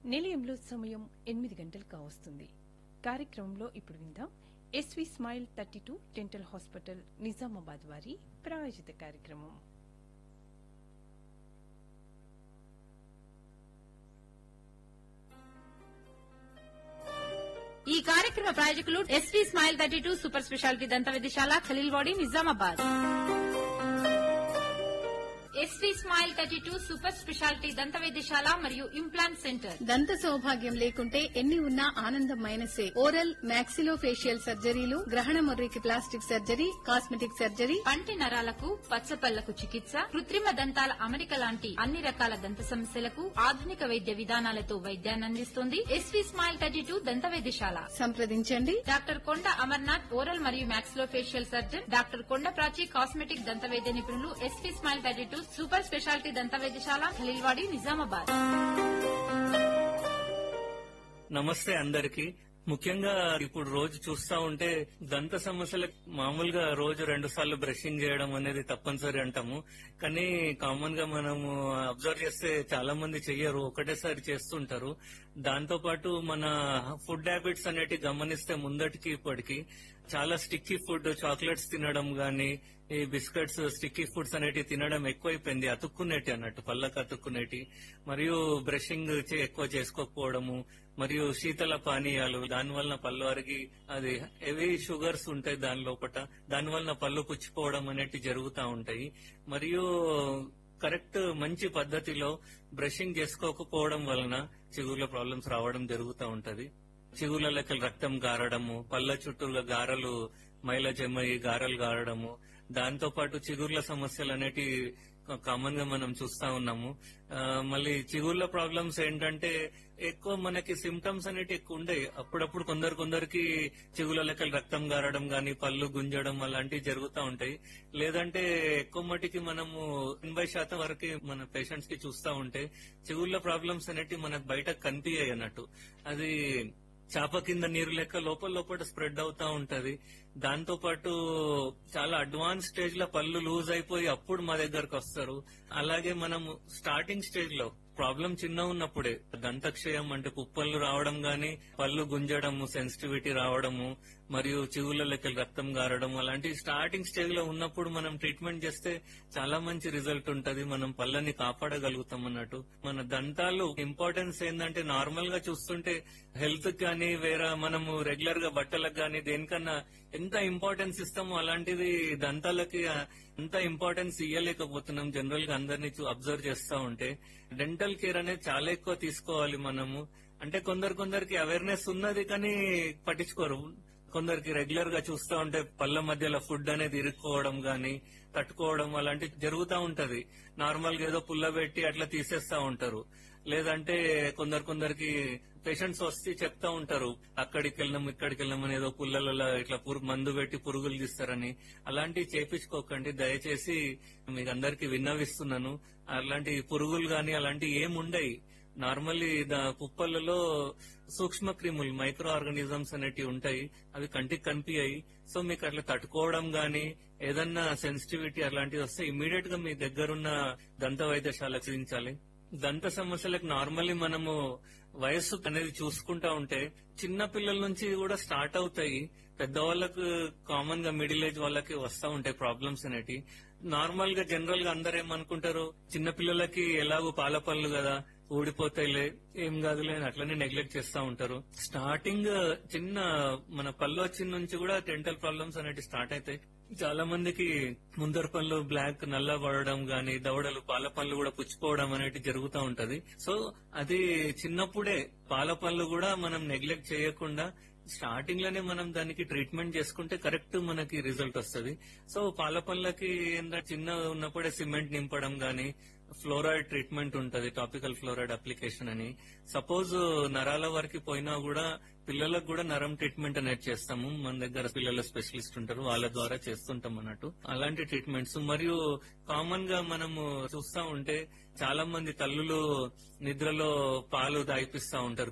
నిలయంలో సమయం 8 గంటలు కావస్తుంది. కార్యక్రమంలో ఇప్పుడు విందాం SV smile 32 dental hospital Nizamabad వారి ప్రాయోజిత కార్యక్రమం. ఈ కార్యక్రమ ప్రాయోజకులు ఎస్వి స్మైల్ 32 సూపర్ స్పెషాలిటీ దంత వైద్యశాల Khaleelwadi Nizamabad. SV smile 32 super speciality దంత వైద్యశాల మరియు ఇంప్లాంట్ సెంటర్. దంత సౌభాగ్యం లేకుంటే ఎన్ని ఉన్నా ఆనందం మైనసే. ఓరల్ మ్యాక్సిలో ఫేషియల్ సర్జరీలు, గ్రహణ మొర్రికి ప్లాస్టిక్ సర్జరీ, కాస్మెటిక్ సర్జరీ, పంటి నరాలకు, పచ్చపళ్లకు చికిత్స, కృత్రిమ దంతాల అమరిక లాంటి అన్ని రకాల దంత సమస్యలకు ఆధునిక వైద్య విధానాలతో వైద్యాన్ని అందిస్తోంది ఎస్వి స్మైల్ 32 దంత వైద్యశాల. సంప్రదించండి. డాక్టర్ కొండ అమర్నాథ్ ఓరల్ మరియు మ్యాక్సిలో ఫేషియల్ సర్జన్, డాక్టర్ కొండ ప్రాచి కాస్మెటిక్ దంత వైద్య నిపుణులు, ఎస్వి స్మైల్ 32 సూపర్ స్పెషాలిటీ దంత వైద్యశాల ఖలీల్వాడి నిజామాబాద్. నమస్తే అందరికి. ముఖ్యంగా ఇప్పుడు రోజు చూస్తా ఉంటే దంత సమస్యలకు మామూలుగా రోజు 2 సార్లు బ్రషింగ్ చేయడం అనేది తప్పనిసరి అంటాము. కానీ కామన్ గా మనము అబ్జర్వ్ చేస్తే చాలా మంది చెయ్యరు, ఒకటేసారి చేస్తుంటారు. దాంతో పాటు మన ఫుడ్ హ్యాబిట్స్ అనేటి గమనిస్తే ముందటికి ఇప్పటికి చాలా స్టిక్కీ ఫుడ్, చాక్లెట్స్ తినడం గానీ, ఈ బిస్కెట్స్, స్టిక్కీ ఫుడ్స్ అనేటి తినడం ఎక్కువైపోయింది. అతుక్కునేటి అన్నట్టు, పళ్ళకు అతుక్కునేటి. మరియు బ్రషింగ్ ఎక్కువ చేసుకోకపోవడము, మరియు శీతల పానీయాలు, దానివల్ల పళ్ళు అరిగి అది హెవీ షుగర్స్ ఉంటాయి దాని లోపల, దానివల్ల పళ్ళు పుచ్చిపోవడం అనేటి జరుగుతూ ఉంటాయి. మరియు కరెక్ట్ మంచి పద్ధతిలో బ్రషింగ్ చేసుకోకపోవడం వలన చిగుర్ల ప్రాబ్లమ్స్ రావడం జరుగుతూ ఉంటది. చిగుర్లకి రక్తం గారడము, పళ్ళ చుట్టూగా గారలు మైల జమ్మయి గారలు గారడము, దాంతో పాటు చిగుర్ల సమస్యలు అనేటి కామన్ గా మనం చూస్తా ఉన్నాము. మళ్ళీ చిగుర్ల ప్రాబ్లమ్స్ ఏంటంటే ఎక్కువ మనకి సిమ్టమ్స్ అనేటి ఎక్కువ ఉండేవి. అప్పుడప్పుడు కొందరికి చిగుర్ల లెక్కలు రక్తం గారడం గాని, పళ్ళు గుంజడం అలాంటివి జరుగుతూ ఉంటాయి. లేదంటే ఎక్కువ మటుకి మనము 80% వరకు మన పేషెంట్స్ కి చూస్తా ఉంటే చిగుర్ల ప్రాబ్లమ్స్ అనేటి మనకు బయట కనిపించాయి అన్నట్టు. అది చాప కింద నీరు లెక్క లోపల స్ప్రెడ్ అవుతా ఉంటది. దాంతో పాటు చాలా అడ్వాన్స్ స్టేజ్ లో పళ్ళు లూజ్ అయిపోయి అప్పుడు మా దగ్గరకు వస్తారు. అలాగే మనము స్టార్టింగ్ స్టేజ్ లో ప్రాబ్లం చిన్న ఉన్నప్పుడే దంతక్షయం అంటే పుప్పళ్ళు రావడం గాని, పళ్ళు గుంజడము, సెన్సిటివిటీ రావడము, మరియు చిగుళ్ళ లెక్కలు రక్తం గారడం అలాంటి స్టార్టింగ్ స్టేజ్ లో ఉన్నప్పుడు మనం ట్రీట్మెంట్ చేస్తే చాలా మంచి రిజల్ట్ ఉంటది. మనం పళ్ళని కాపాడగలుగుతాం అన్నట్టు. మన దంతాలు ఇంపార్టెన్స్ ఏంటంటే నార్మల్ గా చూస్తుంటే హెల్త్ గానీ, వేరే మనము రెగ్యులర్ గా బట్టలకు గానీ దేనికన్నా ఎంత ఇంపార్టెన్స్ ఇస్తామో అలాంటిది దంతాలకి అంత ఇంపార్టెన్స్ ఇవ్వలేకపోతున్నాం. జనరల్ గా అందరినీ అబ్జర్వ్ చేస్తా ఉంటే డెంటల్ కేర్ అనేది చాలా ఎక్కువ తీసుకోవాలి మనము. అంటే కొందరికి అవేర్నెస్ ఉన్నది కానీ పట్టించుకోరు. కొందరికి రెగ్యులర్ గా చూస్తా ఉంటే పళ్ళ మధ్యలో ఫుడ్ అనేది ఇరుక్కోవడం గాని, తట్టుకోవడం అలాంటివి జరుగుతూ ఉంటది. నార్మల్ గా ఏదో పుల్ల పెట్టి అట్లా తీసేస్తా ఉంటారు. లేదంటే కొందరికి పేషెంట్స్ వస్తే చెప్తా ఉంటారు, అక్కడికి వెళ్ళినాం ఇక్కడికి వెళ్ళినాం అని ఏదో పుల్లలలో ఇట్లా మందు పెట్టి పురుగులు తీస్తారని. అలాంటివి చేపించుకోకండి దయచేసి, మీకు అందరికి విన్నవిస్తున్నాను. అలాంటి పురుగులు గాని అలాంటివి ఏముండయి. నార్మల్లీ పుప్పలలో సూక్ష్మ క్రిములు, మైక్రో ఆర్గానిజమ్స్ అనేటివి ఉంటాయి. అవి కంటికి కనిపించాయి. సో మీకు అట్లా తట్టుకోవడం గాని, ఏదన్నా సెన్సిటివిటీ అలాంటివి వస్తే ఇమీడియట్ గా మీ దగ్గరున్న దంత వైద్యశాలకు చూపించాలి. దంత సమస్యలకు నార్మల్లీ మనము వయస్సు అనేది చూసుకుంటా ఉంటే చిన్న పిల్లల నుంచి కూడా స్టార్ట్ అవుతాయి. పెద్దవాళ్లకు కామన్ గా మిడిల్ ఏజ్ వాళ్ళకి వస్తా ఉంటాయి ప్రాబ్లమ్స్ అనేటి. నార్మల్ గా జనరల్ గా అందరూ ఏమనుకుంటారు, చిన్న పిల్లలకి ఎలాగో పాల పళ్ళు కదా ఊడిపోతాయిలే, ఏం కాదులే అని అట్లనే నెగ్లెక్ట్ చేస్తా ఉంటారు. స్టార్టింగ్ చిన్న మన పళ్ళు వచ్చిన నుంచి కూడా డెంటల్ ప్రాబ్లమ్స్ అనేవి స్టార్ట్ అవుతాయి. చాలా మందికి ముందర పళ్ళు బ్లాక్ నల్ల పడడం గాని, దవడలు పాల పళ్ళు కూడా పుచ్చిపోవడం అనేది జరుగుతూ ఉంటది. సో అది చిన్నప్పుడే పాల పళ్ళు కూడా మనం నెగ్లెక్ట్ చేయకుండా స్టార్టింగ్ లోనే మనం దానికి ట్రీట్మెంట్ చేసుకుంటే కరెక్ట్ మనకి రిజల్ట్ వస్తుంది. సో పాల పళ్ళకి ఏంటంటే చిన్న ఉన్నప్పుడే సిమెంట్ నింపడం గాని, ఫ్లోరైడ్ ట్రీట్మెంట్ ఉంటది, టాపికల్ ఫ్లోరైడ్ అప్లికేషన్ అని. సపోజ్ నరాల వరకు పోయినా కూడా పిల్లలకు కూడా నరం ట్రీట్మెంట్ అనేది చేస్తాము. మన దగ్గర పిల్లల స్పెషలిస్ట్ ఉంటారు, వాళ్ళ ద్వారా చేస్తుంటాం అన్నట్టు అలాంటి ట్రీట్మెంట్స్. మరియు కామన్ గా మనము చూస్తా ఉంటే చాలా మంది తల్లులు నిద్రలో పాలు తాగిపిస్తా ఉంటారు